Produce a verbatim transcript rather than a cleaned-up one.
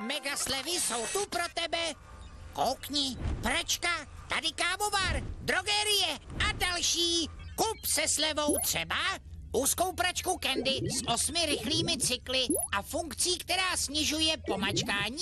Mega slevy jsou tu pro tebe. Koukni, pračka, tady kávovar, drogerie a další. Kup se slevou třeba úzkou pračku Candy s osmi rychlými cykly a funkcí, která snižuje pomačkání